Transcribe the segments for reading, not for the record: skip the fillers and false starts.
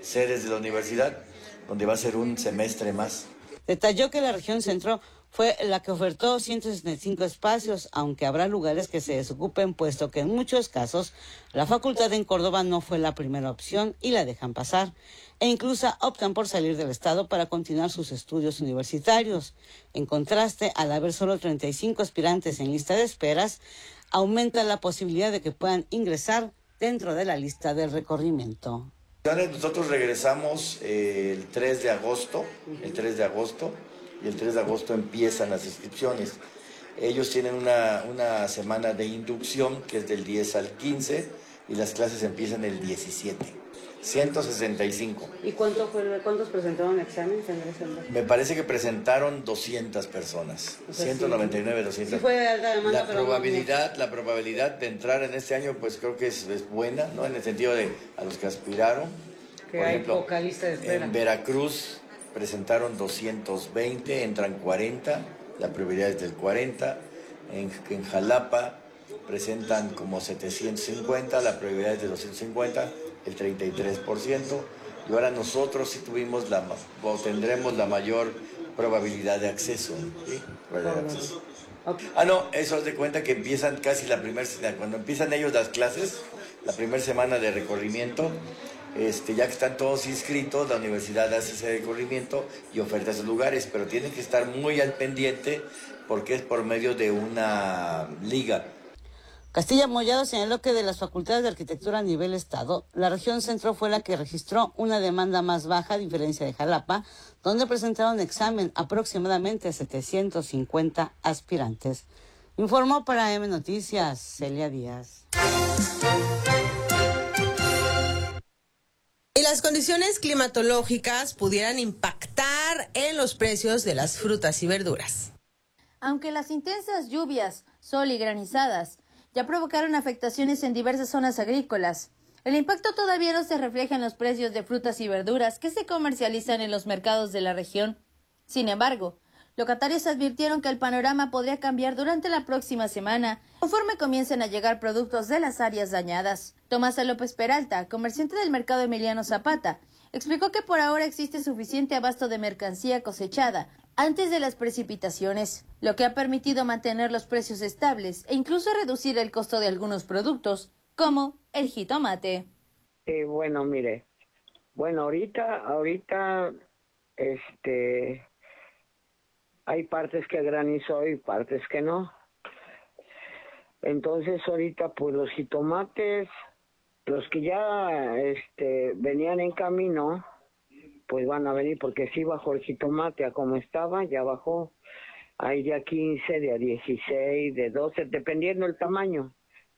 sedes de la universidad, donde va a ser un semestre más. Detalló que la región centro fue la que ofertó 165 espacios, aunque habrá lugares que se desocupen, puesto que en muchos casos la facultad en Córdoba no fue la primera opción y la dejan pasar, e incluso optan por salir del estado para continuar sus estudios universitarios. En contraste, al haber solo 35 aspirantes en lista de esperas, aumenta la posibilidad de que puedan ingresar dentro de la lista del recorrimiento. Nosotros regresamos el 3 de agosto, y el 3 de agosto empiezan las inscripciones. Ellos tienen una semana de inducción que es del 10 al 15 y las clases empiezan el 17. 165. ¿Y cuántos presentaron examen? Me parece que presentaron 200 personas, o sea, 199, 200. Sí fue alta demanda, la probabilidad de entrar en este año, pues creo que es buena, ¿no? En el sentido de a los que aspiraron. Que por hay ejemplo, poca lista de espera. En Veracruz presentaron 220, entran 40, la probabilidad es del 40. En Jalapa presentan como 750, la probabilidad es de 250, el 33%. Y ahora nosotros sí tendremos la mayor probabilidad de acceso. ¿Sí? Probabilidad de acceso. Okay. No, eso haz de cuenta que empiezan casi cuando empiezan ellos las clases, la primera semana de recorrimiento, ya que están todos inscritos, la universidad hace ese recorrimiento y oferta esos lugares, pero tienen que estar muy al pendiente porque es por medio de una liga. Castilla Mollado señaló que de las facultades de arquitectura a nivel estado, la región centro fue la que registró una demanda más baja, a diferencia de Jalapa, donde presentaron examen aproximadamente 750 aspirantes. Informó para M Noticias, Celia Díaz. Y las condiciones climatológicas pudieran impactar en los precios de las frutas y verduras. Aunque las intensas lluvias, sol y granizadas ya provocaron afectaciones en diversas zonas agrícolas, el impacto todavía no se refleja en los precios de frutas y verduras que se comercializan en los mercados de la región. Sin embargo, locatarios advirtieron que el panorama podría cambiar durante la próxima semana, conforme comiencen a llegar productos de las áreas dañadas. Tomás López Peralta, comerciante del mercado Emiliano Zapata, explicó que por ahora existe suficiente abasto de mercancía cosechada antes de las precipitaciones, lo que ha permitido mantener los precios estables e incluso reducir el costo de algunos productos, como el jitomate. Bueno, mire, ahorita, hay partes que granizó y partes que no. Entonces ahorita pues los jitomates, los que ya venían en camino, pues van a venir porque sí bajó el jitomate a como estaba, ya bajó. Hay de a 15, de a 16, de 12, dependiendo del tamaño.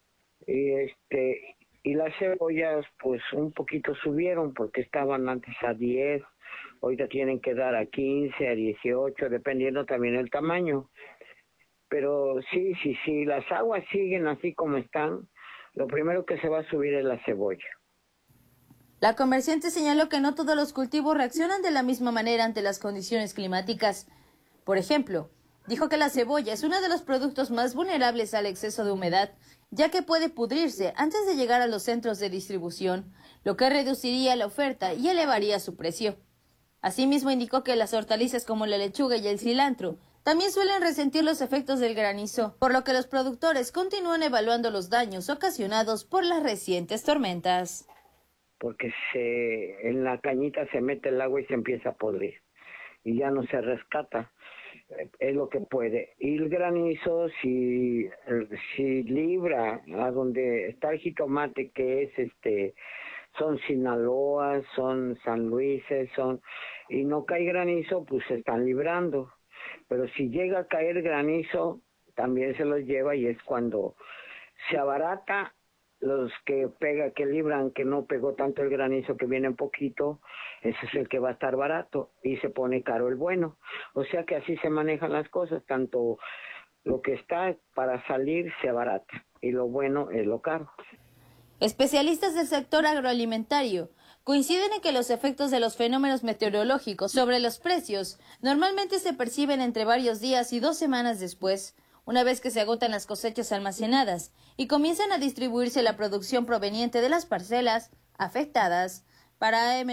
Y las cebollas pues un poquito subieron porque estaban antes a 10, ahorita tienen que dar a 15, a 18, dependiendo también del tamaño. Pero sí, las aguas siguen así como están, lo primero que se va a subir es la cebolla. La comerciante señaló que no todos los cultivos reaccionan de la misma manera ante las condiciones climáticas. Por ejemplo, dijo que la cebolla es uno de los productos más vulnerables al exceso de humedad, ya que puede pudrirse antes de llegar a los centros de distribución, lo que reduciría la oferta y elevaría su precio. Asimismo, indicó que las hortalizas como la lechuga y el cilantro también suelen resentir los efectos del granizo, por lo que los productores continúan evaluando los daños ocasionados por las recientes tormentas. Porque en la cañita se mete el agua y se empieza a podrir y ya no se rescata, es lo que puede. Y el granizo, si libra a donde está el jitomate, que es son Sinaloa, son San Luises, y no cae granizo, pues se están librando. Pero si llega a caer granizo, también se los lleva y es cuando se abarata. Los que libran, que no pegó tanto el granizo, que viene poquito, ese es el que va a estar barato y se pone caro el bueno. O sea que así se manejan las cosas, tanto lo que está para salir se abarata y lo bueno es lo caro. Especialistas del sector agroalimentario coinciden en que los efectos de los fenómenos meteorológicos sobre los precios normalmente se perciben entre varios días y 2 semanas después, una vez que se agotan las cosechas almacenadas y comienzan a distribuirse la producción proveniente de las parcelas afectadas. Para